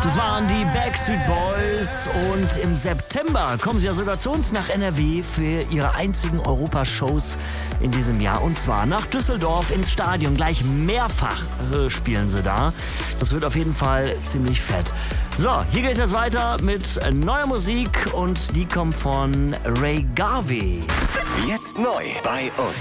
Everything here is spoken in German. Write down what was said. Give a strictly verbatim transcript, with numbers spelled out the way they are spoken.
Das waren die Backstreet Boys und im September kommen sie ja sogar zu uns nach N R W für ihre einzigen Europashows in diesem Jahr. Und zwar nach Düsseldorf ins Stadion. Gleich mehrfach äh, spielen sie da. Das wird auf jeden Fall ziemlich fett. So, hier geht's jetzt weiter mit neuer Musik und die kommt von Ray Garvey. Jetzt neu bei uns.